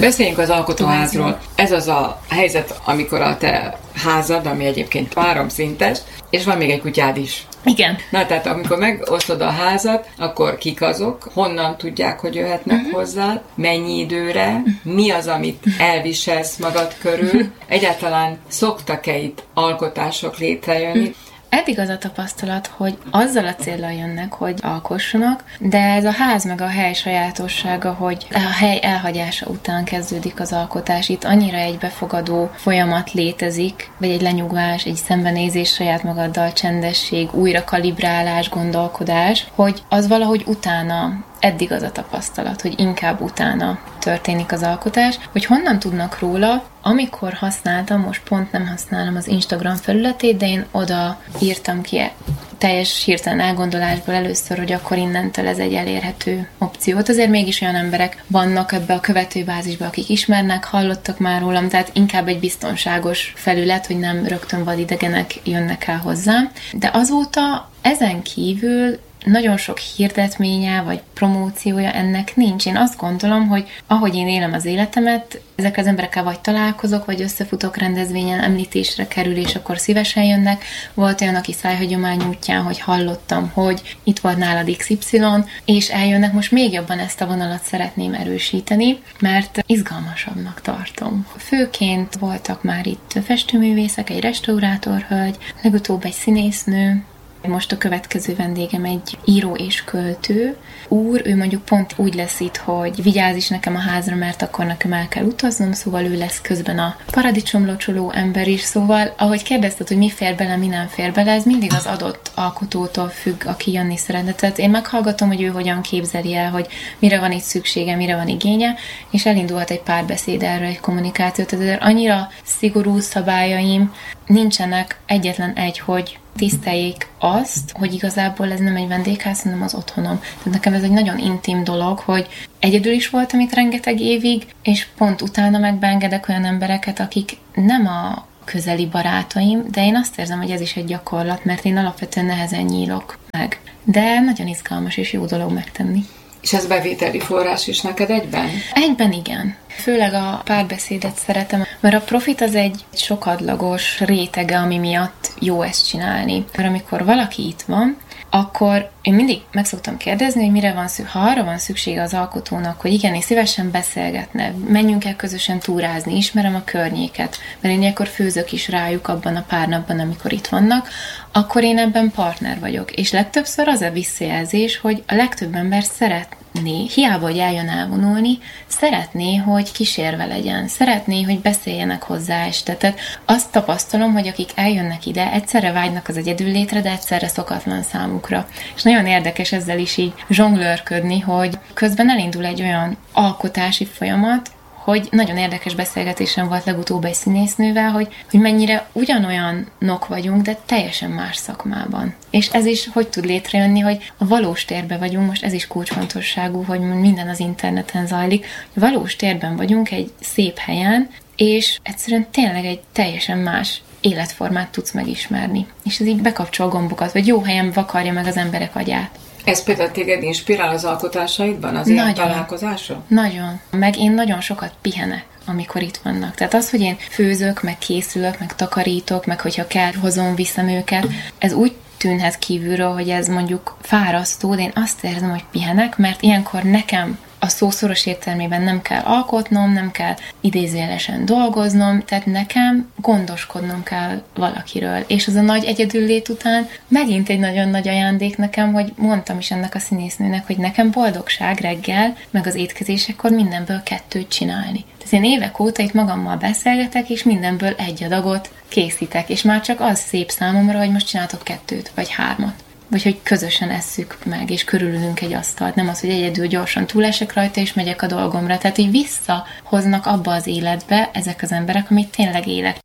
Beszéljünk az alkotóházról. Ez az a helyzet, amikor a te házad, ami egyébként 3 szintes, és van még egy kutyád is. Igen. Na, tehát amikor megosztod a házat, akkor kik azok, honnan tudják, hogy jöhetnek hozzá, mennyi időre, mi az, amit elviselsz magad körül, egyáltalán szoktak-e itt alkotások létrejönni? Eddig az a tapasztalat, hogy azzal a céllal jönnek, hogy alkossanak, de ez a ház meg a hely sajátossága, hogy a hely elhagyása után kezdődik az alkotás. Itt annyira egy befogadó folyamat létezik, vagy egy lenyugvás, egy szembenézés saját magaddal, csendesség, újra kalibrálás, gondolkodás, hogy az valahogy utána, eddig az a tapasztalat, hogy inkább utána történik az alkotás, hogy honnan tudnak róla. Amikor használtam, most pont nem használom az Instagram felületét, de én oda írtam ki teljes hirtelen elgondolásból először, hogy akkor innentől ez egy elérhető opciót. Azért mégis olyan emberek vannak ebbe a követőbázisba, akik ismernek, hallottak már rólam, tehát inkább egy biztonságos felület, hogy nem rögtön vadidegenek jönnek el hozzám. De azóta ezen kívül nagyon sok hirdetménye, vagy promóciója ennek nincs. Én azt gondolom, hogy ahogy én élem az életemet, ezekkel az emberekkel vagy találkozok, vagy összefutok rendezvényen, említésre kerül, és akkor szívesen jönnek. Volt olyan, aki szájhagyomány útján, hogy hallottam, hogy itt volt nálad XY, és eljönnek. Most még jobban ezt a vonalat szeretném erősíteni, mert izgalmasabbnak tartom. Főként voltak már itt festőművészek, egy restaurátorhölgy, legutóbb egy színésznő. Most a következő vendégem egy író és költő úr, ő mondjuk pont úgy lesz itt, hogy vigyázz is nekem a házra, mert akkor nekem el kell utaznom, szóval ő lesz közben a paradicsomlocsoló ember is, szóval ahogy kérdezted, hogy mi fér bele, mi nem fér bele, ez mindig az adott alkotótól függ, aki jönni szeretne. Tehát én meghallgatom, hogy ő hogyan képzeli el, hogy mire van itt szüksége, mire van igénye, és elindulhat egy párbeszéd erről, egy kommunikáció. Tehát annyira szigorú szabályaim nincsenek, egyetlen egy, hogy tiszteljék azt, hogy igazából ez nem egy vendégház, hanem az otthonom. Tehát nekem ez egy nagyon intim dolog, hogy egyedül is voltam itt rengeteg évig, és pont utána megbeengedek olyan embereket, akik nem a közeli barátaim, de én azt érzem, hogy ez is egy gyakorlat, mert én alapvetően nehezen nyílok meg. De nagyon izgalmas és jó dolog megtenni. És ez bevételi forrás is neked egyben? Egyben igen. Főleg a párbeszédet szeretem, mert a profit az egy sokadlagos rétege, ami miatt jó ezt csinálni. Mert amikor valaki itt van, akkor én mindig meg szoktam kérdezni, hogy mire van szükség, ha arra van szüksége az alkotónak, hogy igen, és szívesen beszélgetne, menjünk el közösen túrázni, ismerem a környéket, mert én ilyenkor főzök is rájuk abban a pár napban, amikor itt vannak, akkor én ebben partner vagyok. És legtöbbször az a visszajelzés, hogy a legtöbb ember szeretné, hiába, hogy eljön elvonulni, szeretné, hogy kísérve legyen, szeretné, hogy beszéljenek hozzá este. Tehát azt tapasztalom, hogy akik eljönnek ide, egyszerre vágynak az egyedüllétre, de egyszerre szokatlan számukra. És nagyon érdekes ezzel is így zsonglőrködni, hogy közben elindul egy olyan alkotási folyamat, hogy nagyon érdekes beszélgetésem volt legutóbb egy színésznővel, hogy mennyire ugyanolyanok vagyunk, de teljesen más szakmában. És ez is hogy tud létrejönni, hogy a valós térben vagyunk, most ez is kulcsfontosságú, hogy minden az interneten zajlik, hogy valós térben vagyunk egy szép helyen, és egyszerűen tényleg egy teljesen más életformát tudsz megismerni. És ez így bekapcsol gombokat, vagy jó helyen vakarja meg az emberek agyát. Ez például téged inspirál az alkotásaidban, az ilyen találkozások? Nagyon. Meg én nagyon sokat pihenek, amikor itt vannak. Tehát az, hogy én főzök, meg készülök, meg takarítok, meg hogyha kell, hozom, viszem őket, ez úgy tűnhet kívülről, hogy ez mondjuk fárasztó, de én azt érzem, hogy pihenek, mert ilyenkor nekem a szó szoros értelmében nem kell alkotnom, nem kell idézőjelesen dolgoznom, tehát nekem gondoskodnom kell valakiről. És az a nagy egyedüllét után megint egy nagyon nagy ajándék nekem, hogy mondtam is ennek a színésznőnek, hogy nekem boldogság reggel, meg az étkezésekor mindenből 2 csinálni. Tehát én évek óta itt magammal beszélgetek, és mindenből 1 adagot készítek, és már csak az szép számomra, hogy most csináltok 2 vagy 3. Vagy hogy közösen esszük meg, és körülülünk egy asztalt. Nem az, hogy egyedül gyorsan túlesek rajta, és megyek a dolgomra. Tehát így visszahoznak abba az életbe ezek az emberek, amit tényleg élek.